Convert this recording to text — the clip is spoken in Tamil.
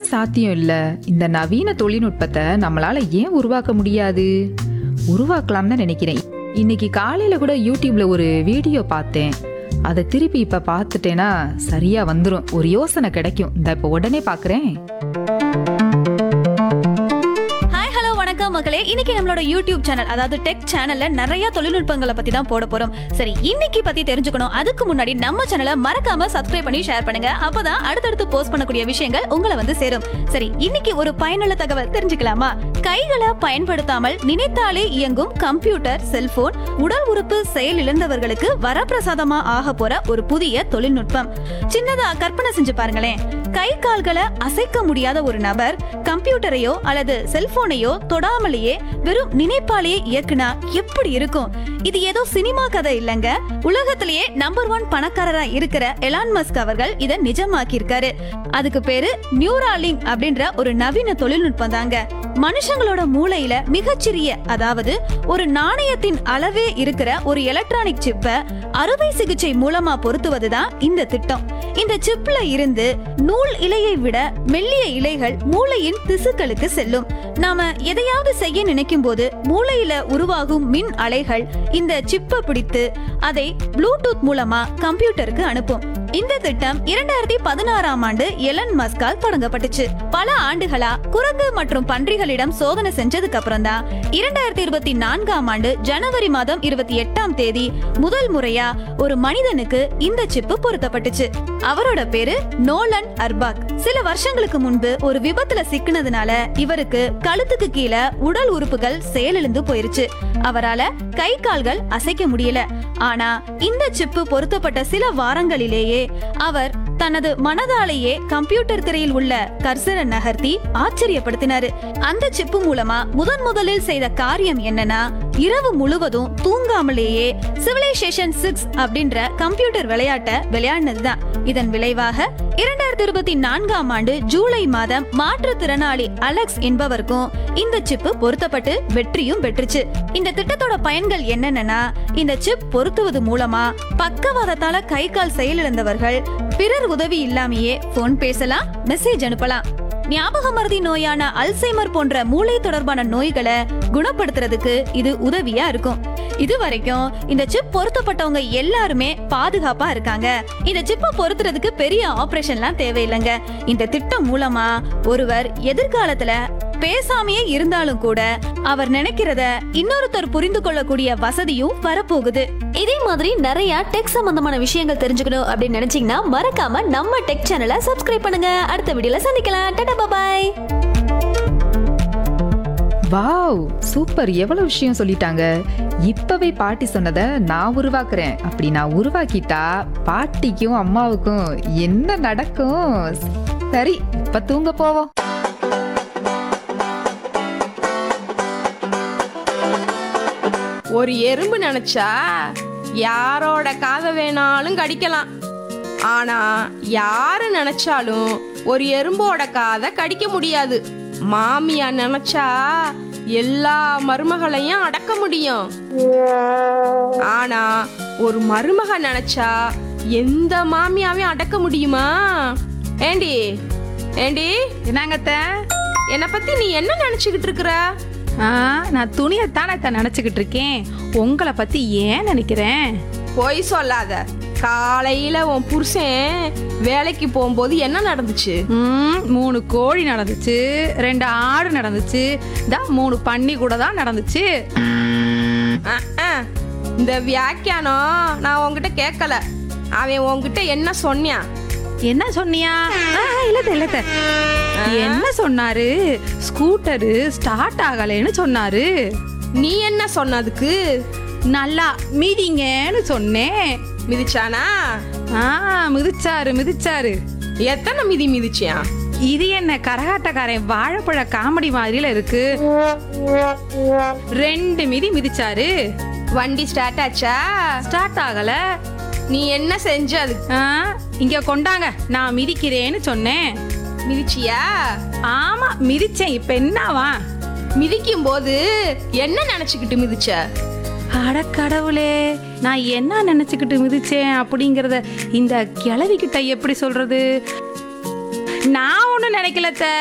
சாத்தியம் இல்ல. இந்த நவீன தொழில்நுட்பத்தை நம்மளால ஏன் உருவாக்க முடியாது? உருவாக்கலாம் தான் நினைக்கிறேன். இன்னைக்கு காலையில கூட யூடியூப்ல ஒரு வீடியோ பார்த்தேன். அதை திருப்பி இப்ப பார்த்துட்டேன்னா சரியா வந்துரும். ஒரு யோசனை கிடைக்கும். இந்த இப்ப உடனே பாக்குறேன். மக்களே, இன்னைக்கு நம்மளோட யூடியூப் சேனல், அதாவது டெக் சேனல்ல நிறைய தொழில்நுட்பங்களை பத்தி தான் போட போறோம். சரி, இன்னைக்கு பத்தி தெரிஞ்சுக்கணும். அதுக்கு முன்னாடி நம்ம சேனலை மறக்காம சப்ஸ்கிரைப் பண்ணி ஷேர் பண்ணுங்க. அப்பதான் அடுத்தடுத்து போஸ்ட் பண்ணக்கூடிய விஷயங்கள் உங்களை வந்து சேரும். சரி, இன்னைக்கு ஒரு பயனுள்ள தகவல் தெரிஞ்சுக்கலாமா? கைகளை பயன்படுத்தாமல் நினைத்தாலே இயங்கும் கம்ப்யூட்டர், செல்போன், உடல் உறுப்பு செயல் இழந்தவர்களுக்கு வரப்பிரசாதமா ஆக போற ஒரு புதிய தொழில்நுட்பம். சின்னதா கற்பனை செஞ்சு பாருங்களேன். கை கால்களை அசைக்க முடியாத ஒரு நபர் கம்ப்யூட்டரையோ அல்லது செல்போனையோ தொடாமலேயே வெறும் நினைப்பாலேயே இயக்குனா எப்படி இருக்கும்? இது ஏதோ சினிமா கதை இல்லங்க. உலகத்திலேயே நம்பர் 1 பணக்காரரா இருக்கிற எலான் மஸ்க் அவர்கள் இதை நிஜமாக்கி இருக்காரு. அதுக்கு பேரு நியூராலிங்க் அப்படின்ற ஒரு நவீன தொழில்நுட்பம் தாங்க. மனுஷங்களோட மூளையில மிகச்சிறிய, அதாவது ஒரு நாணயத்தின் அளவே இருக்கிற ஒரு எலக்ட்ரானிக் சிப்பை அறுவை சிகிச்சை மூலமா பொருத்துவதுதான் இந்த திட்டம். இந்த சிப்ல இருந்து நூல் இலையை விட மெல்லிய இலைகள் மூளையின் திசுக்களுக்கு செல்லும். நாம எதையாவது செய்ய நினைக்கும் போது மூளையில உருவாகும் மின் அலைகள் இந்த சிப்பை பிடித்து அதை ப்ளூடூத் மூலமா கம்ப்யூட்டருக்கு அனுப்பும். இந்த திட்டம் 2016ஆம் ஆண்டு எலன் மஸ்கால் தொடங்கப்பட்டுச்சு. பல ஆண்டுகளா குரங்கு மற்றும் பன்றிகளிடம் சோதனை செஞ்சதுக்கு அப்புறம் தான் 2024ஆம் ஆண்டு ஜனவரி மாதம் 28ஆம் தேதி முதல் முறையா ஒரு மனிதனுக்கு இந்த சிப்பு பொருத்தப்பட்டுச்சு. அவரோட பேரு நோலன் அர்பாக். சில வருஷங்களுக்கு முன்பு ஒரு விபத்துல சிக்கினதுனால இவருக்கு கழுத்துக்கு கீழே உடல் உறுப்புகள் செயலிழந்து போயிருச்சு. அவரால கை கால்கள் அசைக்க முடியல. ஆனா இந்த சிப்பு பொருத்தப்பட்ட சில வாரங்களிலேயே அவர் தனது மனதாலேயே கம்ப்யூட்டர் திரையில் உள்ள கர்சரை நகர்த்தி ஆச்சரியப்படுத்தினாரு. அந்த சிப்பு மூலமா முதலில் செய்த காரியம் என்னன்னா, இரவு முழுவதும் தூங்காமலேயே சிவிலைசேஷன் 6 அப்படின்ற கம்ப்யூட்டர் விளையாட்டை விளையாடினதுதான். இதன் விளைவாக 2024ஆம் ஆண்டு ஜூலை மாதம் மாற்றுத்திறனாளி அலெக்ஸ் என்பவருக்கும் இந்த சிப்பு பொருத்தப்பட்டு வெற்றியும் பெற்றுச்சு. இந்த திட்டத்தோட பயன்கள் என்னன்னா, இந்த சிப் பொருத்துவது மூலமா பக்கவாதத்தால கை கால் செயலிழந்தவர்கள் பிறர் உதவி இல்லாமையே போன் பேசலாம், மெசேஜ் அனுப்பலாம். ஞாபக மறதி நோயான அல்சைமர் போன்ற மூளை தொடர்பான நோய்களை குணப்படுத்துறதுக்கு இது உதவியா இருக்கும். இது வரைக்கும் இந்த சிப் பொருத்தப்பட்டவங்க எல்லாருமே பாதுகாப்பா இருக்காங்க. இந்த சிப்பை பொருத்துறதுக்கு பெரிய ஆபரேஷன்லாம் தேவையில்லைங்க. இந்த திட்டம் மூலமா ஒருவர் எதிர்காலத்துல பேசாமையே இருந்தாலும் கூட அவர் நினைக்கிறத இன்னொருத்தர் புரிந்து கொள்ளக்கூடிய வசதியும் வரப்போகுது. இதே மாதிரி நிறைய டெக் சம்பந்தமான விஷயங்கள் தெரிஞ்சுக்கணும் அப்படின்னு நினைச்சீங்கன்னா மறக்காம நம்ம டெக் சேனலை சப்ஸ்கிரைப் பண்ணுங்க. அடுத்த வீடியோல சந்திக்கலாம். டாடா பாய். Wow, super. எவ்வளவு விஷயம் சொல்லிட்டாங்க. இப்பவே பாட்டி சொன்னதை நான் உருவாக்குறேன். அப்படி நான் உருவாக்கிட்டா பாட்டிக்கும் அம்மாவுக்கும் என்ன நடக்கும்? சரி, இப்ப தூங்க போவோம். ஒரு எறும்பு நினைச்சா யாரோட காதை வேணாலும் கடிக்கலாம். ஆனா யாரு நினைச்சாலும் ஒரு எறும்போட காதை கடிக்க முடியாது. மாமியா நினைச்சா எல்லா மருமகளையும் அடக்க முடியும். ஆனா ஒரு மருமக நினைச்சா எந்த மாமியாவையும் அடக்க முடியுமா? ஏண்டி ஏண்டி என்னங்கத்த, என்னை பத்தி நீ என்ன நினைச்சுக்கிட்டு இருக்கிற? நான் துணியத்தானே நினைச்சுக்கிட்டு இருக்கேன். உங்களை பத்தி ஏன் நினைக்கிறேன்? போய் சொல்லாத. காலையில உன் புருஷன் வேலைக்கு போகும்போது என்ன நடந்துச்சு? 3 கோழி நடந்துச்சு, 2 ஆடு நடந்துச்சு, 3 பன்னி கூட தான் நடந்துச்சு. இந்த வியாக்கியானம் நான் உன்கிட்ட கேட்கல. அவன் உன்கிட்ட என்ன சொன்னியா? என்ன சொன்னியா? இல்ல என்ன சொன்னாரு? ஸ்கூட்டரு ஸ்டார்ட் ஆகலைன்னு சொன்னாரு. நீ என்ன சொன்னதுக்கு? நல்லா மிதிங்கன்னு சொன்னேன். மிதிச்சானா? மிதிச்சாரு. எத்தனை மிதி மிதிச்சியா? இது என்ன கரகாட்டக்காரன் வாழைப்பழ காமெடி மாதிரில இருக்கு. 2 மிதி மிதிச்சாரு. வண்டி ஸ்டார்ட் ஆச்சா? ஸ்டார்ட் ஆகல. நீ என்ன செஞ்ச? அது இங்க கொண்டாங்க, நான் மிதிக்கிறேன்னு சொன்னேன். மிதிச்சியா? ஆமா மிதிச்சேன். இப்ப என்னவா? மிதிக்கும் போது என்ன நினைச்சுக்கிட்டு மிதிச்ச? அட கடவுளே, நான் என்ன நினைச்சுக்கிட்டு மிதிச்சேன் அப்படிங்கறத இந்த கிழவி கிட்ட எப்படி சொல்றது? நான் ஒண்ணும் நினைக்கல.